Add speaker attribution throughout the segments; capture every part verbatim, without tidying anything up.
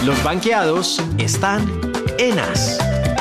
Speaker 1: Los banqueados están en As.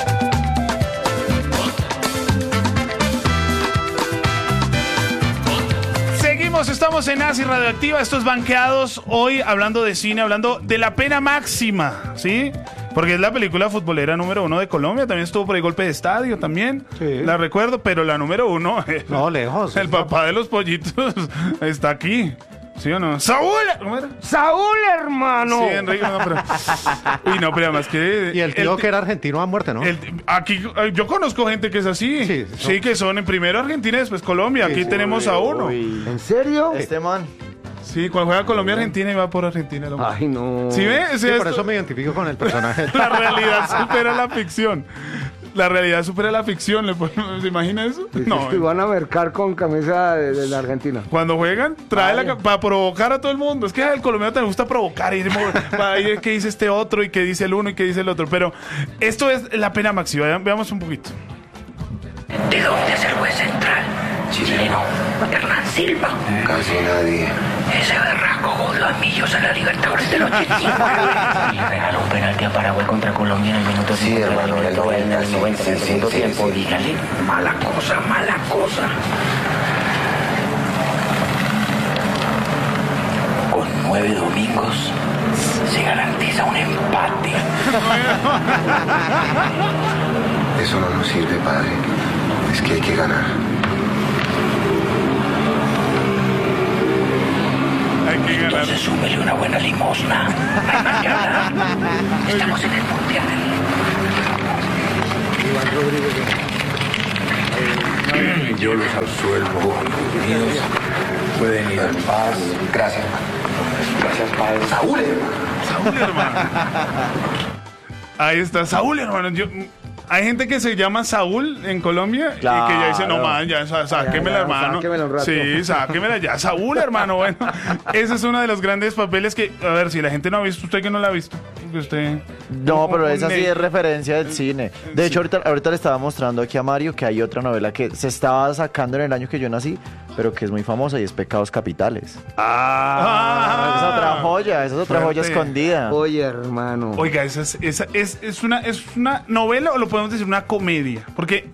Speaker 2: Seguimos, estamos en As y Radioactiva. Estos banqueados hoy hablando de cine, hablando de La Pena Máxima, ¿sí? Porque es la película futbolera número uno de Colombia. También estuvo por ahí Golpe de Estadio, también. Sí. La recuerdo, pero la número uno.
Speaker 3: No, lejos.
Speaker 2: El papá de los pollitos está aquí. ¿Sí o no? ¡Saúl! ¿Cómo era?
Speaker 4: ¡Saúl, hermano!
Speaker 2: Sí, Enrique, no, pero... Uy, no, pero además que...
Speaker 3: Y el tío
Speaker 2: el,
Speaker 3: que era argentino a muerte, ¿no?
Speaker 2: El, aquí, yo conozco gente que es así. Sí, son... sí, que son en primero Argentina y después Colombia. Aquí sí, tenemos uy, a uno.
Speaker 4: Uy. ¿En serio?
Speaker 5: Este man...
Speaker 2: Sí, cuando juega Colombia-Argentina y va por Argentina.
Speaker 4: Ay, no.
Speaker 2: ¿Sí ve?
Speaker 3: Sí, por eso me identifico con el personaje.
Speaker 2: La realidad supera la ficción. La realidad supera la ficción. ¿Se imagina eso?
Speaker 4: Sí,
Speaker 2: no.
Speaker 4: Sí, van a mercar con camisa de, de la Argentina.
Speaker 2: Cuando juegan, trae la, para provocar a todo el mundo. Es que al colombiano te gusta provocar. Y para ir qué dice este otro y qué dice el uno y qué dice el otro. Pero esto es La Pena Máxima. Veamos un poquito.
Speaker 6: ¿De dónde es el juez central? Chileno. Hernán Silva.
Speaker 7: Casi nadie.
Speaker 6: Ese berraco jodió a Millos en la Libertadores del ochenta y nueve. Le regaló un penalti a Paraguay contra Colombia en el minuto
Speaker 7: sí, hermano,
Speaker 6: en el noventa, en el noventa, en el segundo tiempo. Dígale, mala cosa, mala cosa. Con nueve domingos se garantiza un empate.
Speaker 7: Eso no nos sirve, padre. Es que hay que ganar.
Speaker 2: Hay que ganar.
Speaker 6: Entonces súmele una buena limosna. Mañana estamos en el mundial.
Speaker 4: Iván Rodríguez.
Speaker 7: Yo los absuelvo. Unidos pueden ir en paz. Gracias. Gracias, padre. Saúl, hermano.
Speaker 2: Saúl, hermano. Ahí está, Saúl, hermano. Yo... Hay gente que se llama Saúl en Colombia claro. Y que ya dice, no man, ya sá, sáquemela, hermano.
Speaker 4: Sáquemela un rato.
Speaker 2: Sí, sáquemela ya, Saúl, hermano. Bueno, ese es uno de los grandes papeles que, a ver, si la gente no ha visto, usted que no la ha visto. Usted,
Speaker 5: no,
Speaker 2: un,
Speaker 5: pero
Speaker 2: un,
Speaker 5: esa
Speaker 2: un
Speaker 5: sí es referencia del cine. De sí. hecho, ahorita, ahorita le estaba mostrando aquí a Mario que hay otra novela que se estaba sacando en el año que yo nací, pero que es muy famosa y es Pecados Capitales.
Speaker 2: Ah,
Speaker 5: esa es otra joya, esa es otra
Speaker 2: fuerte.
Speaker 5: joya escondida.
Speaker 4: Oye, hermano.
Speaker 2: Oiga, esa es, esa es, es, una, es una novela o lo podemos decir una comedia, porque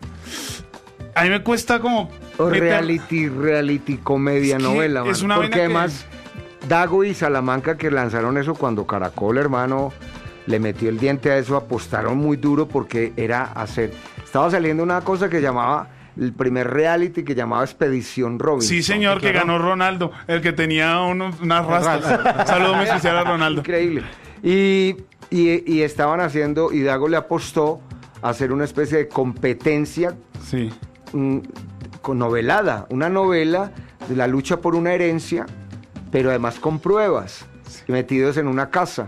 Speaker 2: a mí me cuesta como...
Speaker 4: O reality, reality, comedia, es novela,
Speaker 2: es una
Speaker 4: porque además que... Dago y Salamanca que lanzaron eso cuando Caracol, hermano, le metió el diente a eso, apostaron muy duro porque era hacer... Estaba saliendo una cosa que llamaba... El primer reality que llamaba Expedición Robinson.
Speaker 2: Sí, señor, que ganó Ronaldo, el que tenía unos, unas rastas. Saludos muy especial a Ronaldo.
Speaker 4: Increíble. Y, y, y estaban haciendo, y Dago le apostó a hacer una especie de competencia
Speaker 2: sí.
Speaker 4: mm, con novelada, una novela de la lucha por una herencia, pero además con pruebas, sí. metidos en una casa.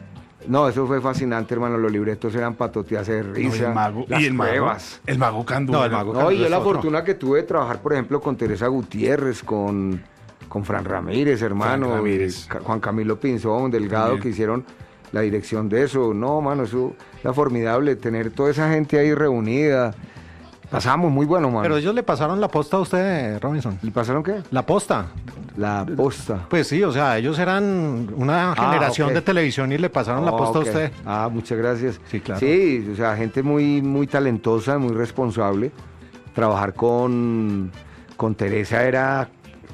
Speaker 4: No, eso fue fascinante, hermano. Los libretos eran patotearse de risa.
Speaker 2: No, el mago,
Speaker 4: las
Speaker 2: y el
Speaker 4: pruebas.
Speaker 2: Mago, el mago Candú.
Speaker 3: No, el mago
Speaker 4: no,
Speaker 3: Candú
Speaker 4: y yo la
Speaker 3: otro.
Speaker 4: fortuna que tuve de trabajar, por ejemplo, con Teresa Gutiérrez, con, con Fran Ramírez, hermano,
Speaker 2: Fran Ramírez.
Speaker 4: Y Juan Camilo Pinzón, Delgado, también. Que hicieron la dirección de eso. No, mano, eso era formidable, tener toda esa gente ahí reunida. Pasamos muy bueno, mano.
Speaker 3: Pero ellos le pasaron la posta a usted, Robinson.
Speaker 4: ¿Le pasaron qué?
Speaker 3: La posta.
Speaker 4: La posta.
Speaker 3: Pues sí, o sea, ellos eran una ah, generación okay. de televisión y le pasaron oh, la posta okay. a usted.
Speaker 4: Ah, muchas gracias.
Speaker 3: Sí, claro.
Speaker 4: Sí, o sea, gente muy, muy talentosa, muy responsable. Trabajar con, con Teresa era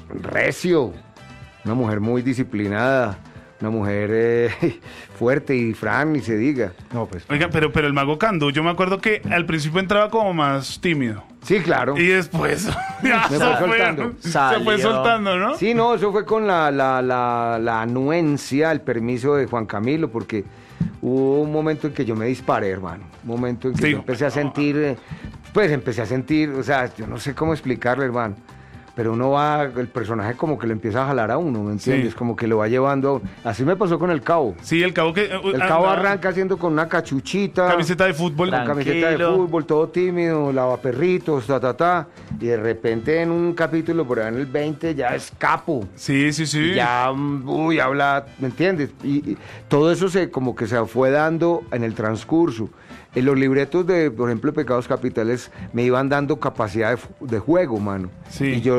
Speaker 4: recio, una mujer muy disciplinada. Una mujer eh, fuerte y Fran, ni se diga.
Speaker 2: No, pues. Oiga, pero, pero el mago Candú, yo me acuerdo que al principio entraba como más tímido.
Speaker 4: Sí, claro.
Speaker 2: Y después ya
Speaker 4: me
Speaker 2: se,
Speaker 4: fue soltando.
Speaker 2: se fue soltando, ¿no?
Speaker 4: Sí, no, eso fue con la, la, la, la anuencia, el permiso de Juan Camilo, porque hubo un momento en que yo me disparé, hermano. Un momento en que sí. yo empecé a sentir, eh, pues empecé a sentir, o sea, yo no sé cómo explicarle, hermano. Pero uno va, el personaje como que le empieza a jalar a uno, ¿me entiendes? Sí. Como que lo va llevando a uno. Así me pasó con el Cabo.
Speaker 2: Sí, el Cabo que...
Speaker 4: El Cabo ah, arranca haciendo con una cachuchita.
Speaker 2: Camiseta de fútbol.
Speaker 4: Con camiseta de fútbol, todo tímido, lavaperritos, ta, ta, ta. Y de repente en un capítulo, por ahí en el veinte, ya es capo.
Speaker 2: Sí, sí, sí.
Speaker 4: Y ya, uy, habla, ¿me entiendes? Y, y todo eso se como que se fue dando en el transcurso. En los libretos de, por ejemplo, Pecados Capitales, me iban dando capacidad de, de juego, mano.
Speaker 2: Sí.
Speaker 4: Y yo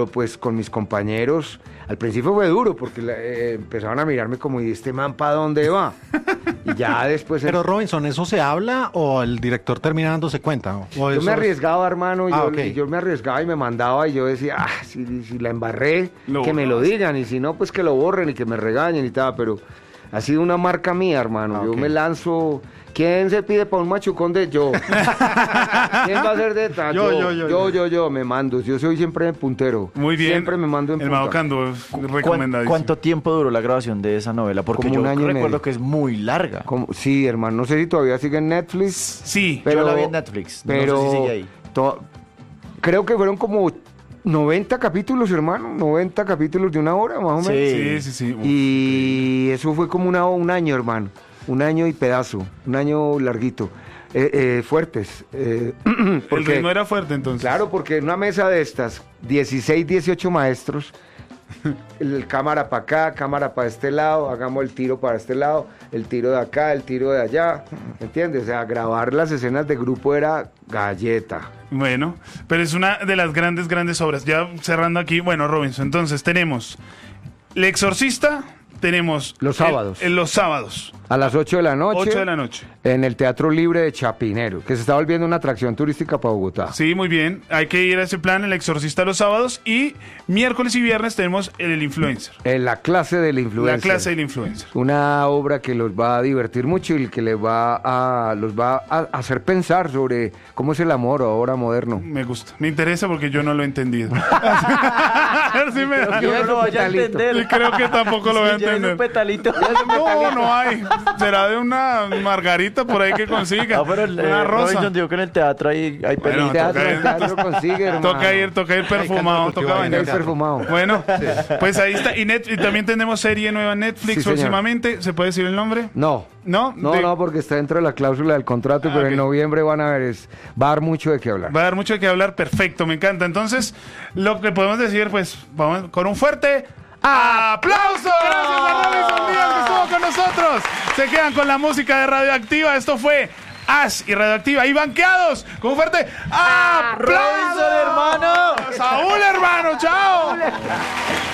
Speaker 4: pero pues con mis compañeros, al principio fue duro porque eh, empezaron a mirarme como, ¿y este man para dónde va? Y ya después...
Speaker 3: Pero Robinson, ¿eso se habla o el director termina dándose cuenta? ¿O
Speaker 4: yo
Speaker 3: eso
Speaker 4: me
Speaker 3: es-
Speaker 4: arriesgaba, hermano,
Speaker 3: Ah,
Speaker 4: yo,
Speaker 3: ok.
Speaker 4: yo me arriesgaba y me mandaba y yo decía, ah, si, si la embarré,
Speaker 2: Lo
Speaker 4: que me lo
Speaker 2: borras.
Speaker 4: digan, y si no, pues que lo borren y que me regañen y tal, pero ha sido una marca mía, hermano.
Speaker 3: Ah,
Speaker 4: yo
Speaker 3: ok.
Speaker 4: me lanzo... ¿Quién se pide para un machucón de yo? ¿Quién va a ser de tal?
Speaker 3: Yo,
Speaker 4: Yo,
Speaker 3: yo,
Speaker 4: yo,
Speaker 3: yo,
Speaker 4: yo,
Speaker 3: yo.
Speaker 4: yo, me mando. Yo soy siempre puntero.
Speaker 2: Muy bien.
Speaker 4: Siempre me mando en
Speaker 2: El
Speaker 4: punta.
Speaker 2: Maocando es
Speaker 5: ¿Cuán-
Speaker 2: recomendadísimo.
Speaker 5: ¿Cuánto tiempo duró la grabación de esa novela? Porque
Speaker 4: Como
Speaker 5: yo
Speaker 4: un año y
Speaker 5: recuerdo
Speaker 4: medio.
Speaker 5: que es muy larga.
Speaker 4: Como- Sí, hermano, no sé si todavía sigue en Netflix.
Speaker 2: Sí.
Speaker 4: Pero,
Speaker 5: Yo la vi en Netflix, no sé
Speaker 4: Pero
Speaker 5: si sigue ahí.
Speaker 4: to- creo que fueron como noventa capítulos, hermano. noventa capítulos de una hora, más o menos.
Speaker 2: Sí, sí, sí. Uf.
Speaker 4: Y eso fue como una, un año, hermano. Un año y pedazo. Un año larguito. Eh, eh, fuertes. eh,
Speaker 2: El
Speaker 4: porque-
Speaker 2: ritmo era fuerte entonces.
Speaker 4: Claro, porque en una mesa de estas, dieciséis, dieciocho maestros, el cámara para acá, cámara para este lado, hagamos el tiro para este lado, el tiro de acá, el tiro de allá, ¿entiendes? O sea, grabar las escenas de grupo era galleta.
Speaker 2: Bueno, pero es una de las grandes, grandes obras. Ya cerrando aquí, bueno, Robinson, entonces tenemos El Exorcista, tenemos...
Speaker 4: Los
Speaker 2: el-
Speaker 4: sábados.
Speaker 2: el- los sábados,
Speaker 4: A las ocho de la noche,
Speaker 2: ocho de la noche.
Speaker 4: en el Teatro Libre de Chapinero, que se está volviendo una atracción turística para Bogotá.
Speaker 2: Sí, muy bien. Hay que ir a ese plan, El Exorcista los sábados. Y miércoles y viernes tenemos El, el Influencer.
Speaker 4: En la clase del influencer.
Speaker 2: La clase del Influencer.
Speaker 4: Una obra que los va a divertir mucho y que les va a, los va a hacer pensar sobre cómo es el amor ahora moderno.
Speaker 2: Me gusta. Me interesa porque yo no lo he entendido. A ver si me da.
Speaker 4: que uno lo vaya a entender.
Speaker 2: Y creo que tampoco lo voy a entender.
Speaker 5: petalito.
Speaker 2: No, no hay. Será de una margarita por ahí que consiga.
Speaker 5: Ah, pero el,
Speaker 2: una
Speaker 5: eh,
Speaker 2: rosa.
Speaker 5: Robinson dijo que en el teatro hay, hay
Speaker 2: Bueno,
Speaker 5: pelito.
Speaker 4: Teatro,
Speaker 2: toca
Speaker 4: el
Speaker 2: ir.
Speaker 4: teatro consigue, hermano.
Speaker 2: Toca ir, toca ir perfumado,
Speaker 3: Hay caldo
Speaker 2: toca
Speaker 3: cultivado,
Speaker 2: bañarse.
Speaker 4: Ir perfumado.
Speaker 2: Bueno, pues ahí está. Y, net- y también tenemos serie nueva en Netflix
Speaker 4: Sí, señor.
Speaker 2: próximamente. ¿Se puede decir el nombre?
Speaker 4: No.
Speaker 2: ¿No?
Speaker 4: No,
Speaker 2: De-
Speaker 4: no, porque está dentro de la cláusula del contrato,
Speaker 2: Ah,
Speaker 4: pero
Speaker 2: ok.
Speaker 4: en noviembre van a ver, es, va a dar mucho de qué hablar.
Speaker 2: Va a dar mucho de qué hablar. Perfecto, me encanta. Entonces, lo que podemos decir, pues, vamos con un fuerte aplauso. Gracias a Robinson Díaz que estuvo con nosotros. Se quedan con la música de Radioactiva. Esto fue As y Radioactiva. Y banqueados con un fuerte aplauso.
Speaker 5: Robinson, hermano.
Speaker 2: Saúl, hermano. Chao.